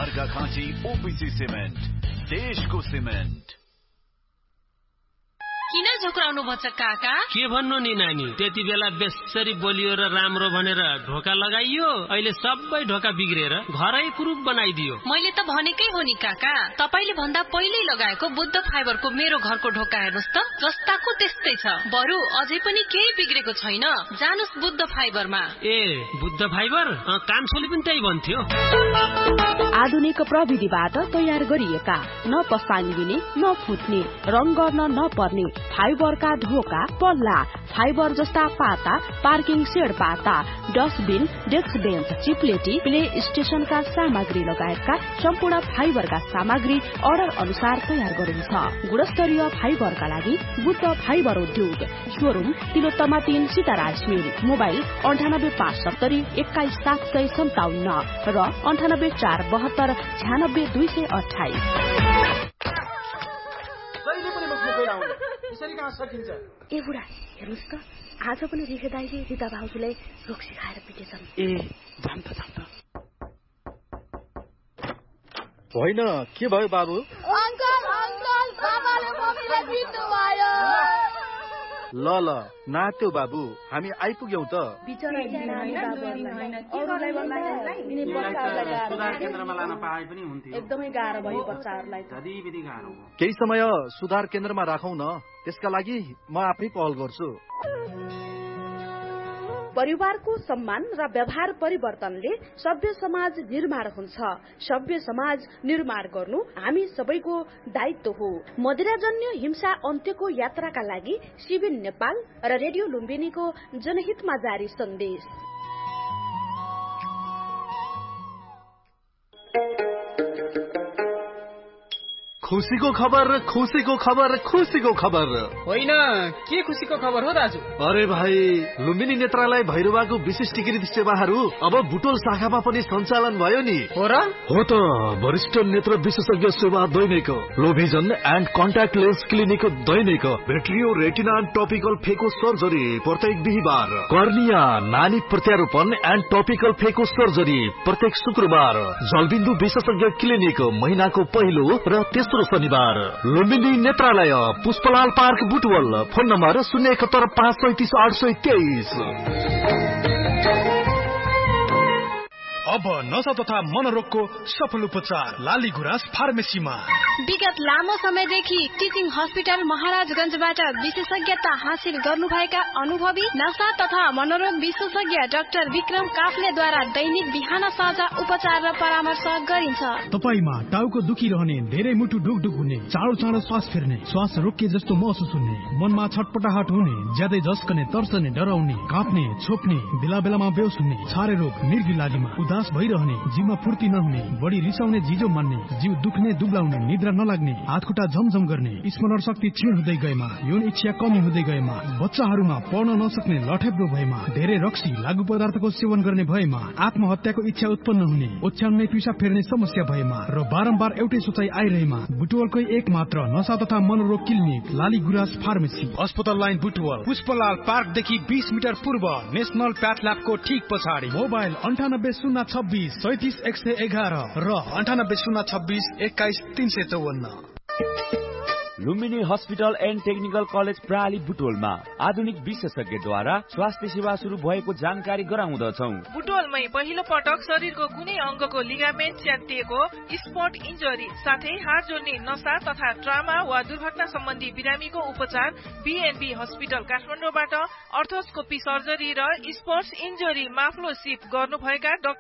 घर का Khanchi OPC cement, देशको सिमेन्ट। किन झुक्राउनु भन्छ काका? के भन्नु नि नानी, त्यति बेला बेसरी बोलियो र राम्रो भनेर ढोका लगाइयो, अहिले सबै ढोका बिग्रेर घरै कुरूप बनाइदियो। मैले त भनेकै हो नि काका, तपाईले भन्दा पहिल्यै लगाएको बुद्ध फाइबरको मेरो घरको ढोका हेर्नुस् त, जस्ताको त्यस्तै छ। बरु अझै पनि केही बिग्रेको छैन। जानुस् बुद्ध फाइबरमा। ए बुद्ध फाइबर? कान्छोले पनि त्यही भन्थ्यो। आधुनिक प्रविधिबाट तयार गरिएका, न पस्तानी दिने न फुट्ने, रङ गर्न नपर्ने फाइबरका ढोका, पल्ला, फाइबर जस्ता पाता, पार्किङ सेड पाता, डस्टबिन, डेस्क बेन्च, चिप्लेटी, प्ले स्टेशनका सामग्री लगायतका सम्पूर्ण फाइबरका सामग्री अर्डर अनुसार तयार गरिन्छ। गुणस्तरीय फाइबरका लागि बुद्ध फाइबर उद्योग, शोरूम तिलोत्तमा 3 सीताराज मिल, मोबाइल 9857 21757 र 9847 96228। ए बुढा हेर्नुस् त, आज पनि रिखे दाइले रिता भाउजूलाई रोक्सी खाएर पिटेछन्। ए जाम त होइन, के भयो बाबु? अंकल बाबाले मम्मीलाई पिट्नु भयो। ल नात्यो बाबु, हामी आइपुग्यौं त। एकदमै गाह्रो भयो बच्चाहरूलाई। केही समय सुधार केन्द्रमा राखौं न, त्यसका लागि म आफै पहल गर्छु। परिवारको सम्मान र व्यवहार परिवर्तनले सभ्य समाज निर्माण हुन्छ। सभ्य समाज निर्माण गर्नु हामी सबैको दायित्व हो। मदिराजन्य हिंसा अन्त्यको यात्राका लागि सिबिन नेपाल र रेडियो लुम्बिनीको जनहितमा जारी सन्देश। खुसीको खबर, खुसीको खबर, खुसीको खबर। होइन, के खुसीको खबर हो दाजु? अरे भाइ, लुम्बिनी नेत्रालय भैरवाको विशिष्टीकृत सेवाहरू अब बुटोल शाखामा पनि सञ्चालन भयो नि। हो र? हो त, वरिष्ठ नेत्र विशेषज्ञ सेवा दैनिक, लोभिजन and contact lens clinic Dainik, भेट्रियो retina and topical फेको सर्जरी प्रत्येक बिहीबार, कर्निया नानी प्रत्यारोपण एन्ड टपिकल फेको सर्जरी प्रत्येक शुक्रबार, जलबिन्दु विशेषज्ञ क्लिनिक महिनाको पहिलो र तेस्रो शनिबार, लुम्बिनी नेत्रालय, Pushpalal park Butwal, phone number 071 533 823। अब नशा तथा मनोरोगको सफल उपचार लाली गुराँस फार्मेसीमा। विगत लामो समयदेखि टिचिङ हस्पिटल महाराजगंजबाट विशेषज्ञता हासिल गर्नुभएका अनुभवी नशा तथा मनोरोग विशेषज्ञ डाक्टर विक्रम काफ्लेद्वारा दैनिक बिहान साँझ उपचार र परामर्श गरिन्छ। तपाईमा टाउको दुखिरहने, धेरै मुटु ढुकढुक हुने, चाँडो श्वास फेर्ने, श्वास रोकिए जस्तो महसुस हुने, मनमा छटपटाहट हुने, ज्यादै झस्कने, तर्सने, डराउने, काँप्ने, छोप्ने, बेला बेलामा बेहोस हुने, छारे रोग, मृगुलालीमा उदास भइरहने, जिउमा फुर्ती नहुने, बढी रिसाउने, जिजो मान्ने, जिउ दुख्ने, दुब्लाउने, निद्रा नलाग्ने, हातखुट्टा झमझम गर्ने, स्मरण शक्ति क्षीण हुँदै गएमा, यौन इच्छा कमी हुँदै गएमा, बच्चाहरूमा पढ्न नसक्ने, लठेब्रो भएमा, धेरै रक्सी लागु पदार्थको सेवन गर्ने भएमा, आत्महत्याको इच्छा उत्पन्न हुने, ओछ्यानमै पिसाब फेर्ने समस्या भएमा र बारम्बार एउटै सोचाइ आइरहेमा बुटवलकै एक मात्र नशा तथा मनोरोग क्लिनिक लाली गुराँस फार्मेसी, अस्पताल लाइन बुटवल, पुष्पलाल पार्कदेखि 20 मिटर पूर्व, नेशनल प्याथल्याबको ठीक पछाडि। मोबाइल 98 026 37 111 र 98 026 21 354। Lumbini hospital and technical college प्राली बुटोलमा आधुनिक विशेषज्ञद्वारा स्वास्थ्य सेवा शुरू भएको जानकारी गराउँदछौ। बुटोलमै पहिलो पटक शरीरको कुनै अंगको लिगामेन्ट च्यातिएको, स्पट इन्जरी साथै हात जोड्ने नशा तथा ट्रामा वा दुर्घटना सम्बन्धी बिरामीको उपचार बीएनबी हस्पिटल काठमाडौँबाट अर्थोस्कोपी सर्जरी र स्पोर्ट्स इन्जरी माफ्लो सिप गर्नुभएका डाक्टर